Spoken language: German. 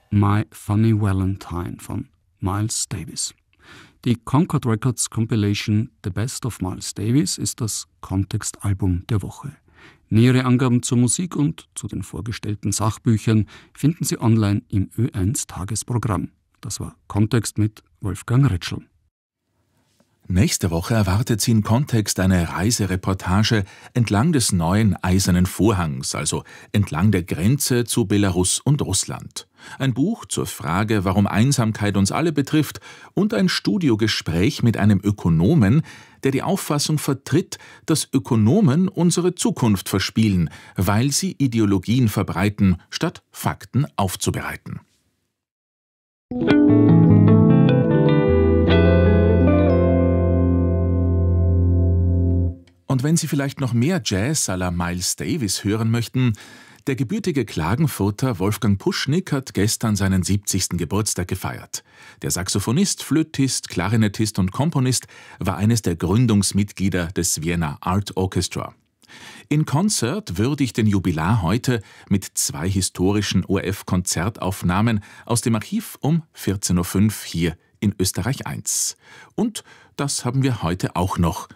My Funny Valentine von Miles Davis. Die Concord Records Compilation The Best of Miles Davis ist das Kontextalbum der Woche. Nähere Angaben zur Musik und zu den vorgestellten Sachbüchern finden Sie online im Ö1 Tagesprogramm. Das war Kontext mit Wolfgang Ritschl. Nächste Woche erwartet Sie in Kontext eine Reisereportage entlang des neuen Eisernen Vorhangs, also entlang der Grenze zu Belarus und Russland. Ein Buch zur Frage, warum Einsamkeit uns alle betrifft, und ein Studiogespräch mit einem Ökonomen, der die Auffassung vertritt, dass Ökonomen unsere Zukunft verspielen, weil sie Ideologien verbreiten, statt Fakten aufzubereiten. Und wenn Sie vielleicht noch mehr Jazz à la Miles Davis hören möchten, der gebürtige Klagenfurter Wolfgang Puschnik hat gestern seinen 70. Geburtstag gefeiert. Der Saxophonist, Flötist, Klarinettist und Komponist war eines der Gründungsmitglieder des Vienna Art Orchestra. In Concert würdigt den Jubilar heute mit 2 historischen ORF-Konzertaufnahmen aus dem Archiv um 14.05 Uhr hier in Österreich 1. Und das haben wir heute auch noch